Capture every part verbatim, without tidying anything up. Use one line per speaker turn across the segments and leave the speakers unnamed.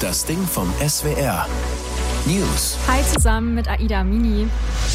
Das Ding vom S W R. News.
Hi zusammen mit Aida Amini.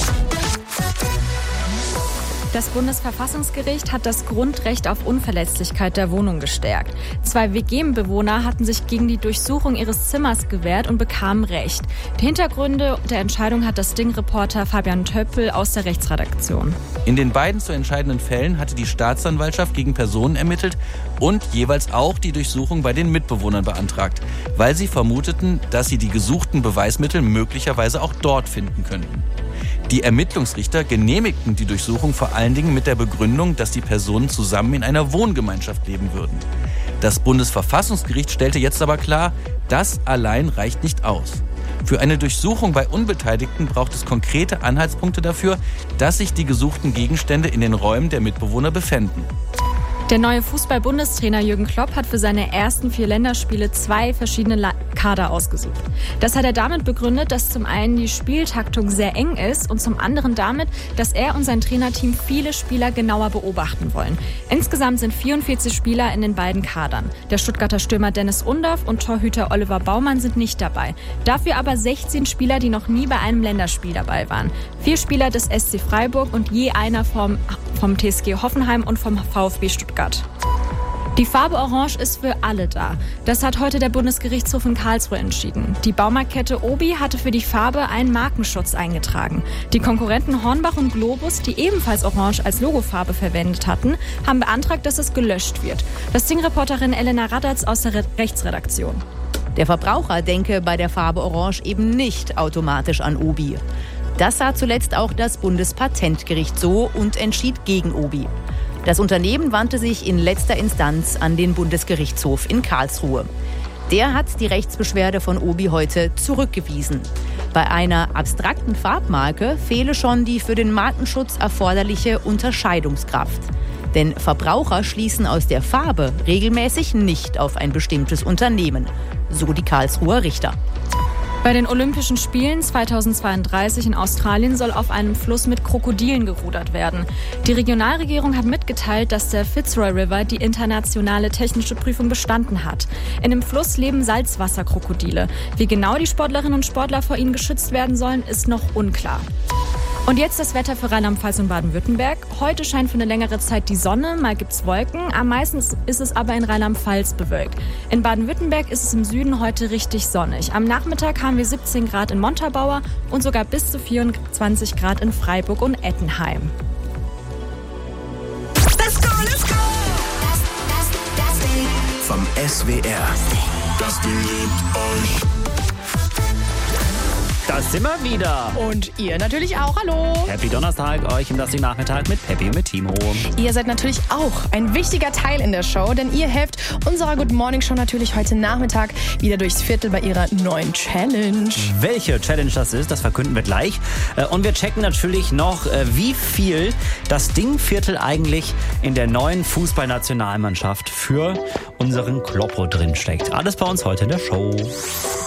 Das Bundesverfassungsgericht hat das Grundrecht auf Unverletzlichkeit der Wohnung gestärkt. Zwei W G-Bewohner hatten sich gegen die Durchsuchung ihres Zimmers gewehrt und bekamen Recht. Die Hintergründe der Entscheidung hat das Ding-Reporter Fabian Töppel aus der Rechtsredaktion.
In den beiden zu entscheidenden Fällen hatte die Staatsanwaltschaft gegen Personen ermittelt und jeweils auch die Durchsuchung bei den Mitbewohnern beantragt, weil sie vermuteten, dass sie die gesuchten Beweismittel möglicherweise auch dort finden könnten. Die Ermittlungsrichter genehmigten die Durchsuchung vor allen Dingen mit der Begründung, dass die Personen zusammen in einer Wohngemeinschaft leben würden. Das Bundesverfassungsgericht stellte jetzt aber klar, das allein reicht nicht aus. Für eine Durchsuchung bei Unbeteiligten braucht es konkrete Anhaltspunkte dafür, dass sich die gesuchten Gegenstände in den Räumen der Mitbewohner befänden.
Der neue Fußball-Bundestrainer Jürgen Klopp hat für seine ersten vier Länderspiele zwei verschiedene La- Kader ausgesucht. Das hat er damit begründet, dass zum einen die Spieltaktung sehr eng ist und zum anderen damit, dass er und sein Trainerteam viele Spieler genauer beobachten wollen. Insgesamt sind vierundvierzig Spieler in den beiden Kadern. Der Stuttgarter Stürmer Dennis Undaff und Torhüter Oliver Baumann sind nicht dabei. Dafür aber sechzehn Spieler, die noch nie bei einem Länderspiel dabei waren. Vier Spieler des S C Freiburg und je einer vom, vom T S G Hoffenheim und vom VfB Stuttgart. Die Farbe Orange ist für alle da. Das hat heute der Bundesgerichtshof in Karlsruhe entschieden. Die Baumarktkette Obi hatte für die Farbe einen Markenschutz eingetragen. Die Konkurrenten Hornbach und Globus, die ebenfalls Orange als Logofarbe verwendet hatten, haben beantragt, dass es gelöscht wird. Das Ding-Reporterin Elena Radatz aus der Re- Rechtsredaktion.
Der Verbraucher denke bei der Farbe Orange eben nicht automatisch an Obi. Das sah zuletzt auch das Bundespatentgericht so und entschied gegen Obi. Das Unternehmen wandte sich in letzter Instanz an den Bundesgerichtshof in Karlsruhe. Der hat die Rechtsbeschwerde von Obi heute zurückgewiesen. Bei einer abstrakten Farbmarke fehle schon die für den Markenschutz erforderliche Unterscheidungskraft. Denn Verbraucher schließen aus der Farbe regelmäßig nicht auf ein bestimmtes Unternehmen, so die Karlsruher Richter.
Bei den Olympischen Spielen zweitausendzweiunddreißig in Australien soll auf einem Fluss mit Krokodilen gerudert werden. Die Regionalregierung hat mitgeteilt, dass der Fitzroy River die internationale technische Prüfung bestanden hat. In dem Fluss leben Salzwasserkrokodile. Wie genau die Sportlerinnen und Sportler vor ihnen geschützt werden sollen, ist noch unklar. Und jetzt das Wetter für Rheinland-Pfalz und Baden-Württemberg. Heute scheint für eine längere Zeit die Sonne, mal gibt's Wolken. Am meisten ist es aber in Rheinland-Pfalz bewölkt. In Baden-Württemberg ist es im Süden heute richtig sonnig. Am Nachmittag haben wir siebzehn Grad in Montabaur und sogar bis zu vierundzwanzig Grad in Freiburg und Ettenheim.
Let's go, let's go! Das, das, das Ding vom S W R. Das Ding liebt euch.
Das sind wir wieder.
Und ihr natürlich auch. Hallo.
Happy Donnerstag euch im Das Ding Nachmittag mit Peppi und mit Timo.
Ihr seid natürlich auch ein wichtiger Teil in der Show, denn ihr helft unserer Good Morning Show natürlich heute Nachmittag wieder durchs Viertel bei ihrer neuen Challenge.
Welche Challenge das ist, das verkünden wir gleich. Und wir checken natürlich noch, wie viel das Dingviertel eigentlich in der neuen Fußballnationalmannschaft für unseren Kloppo drinsteckt. Alles bei uns heute in der Show.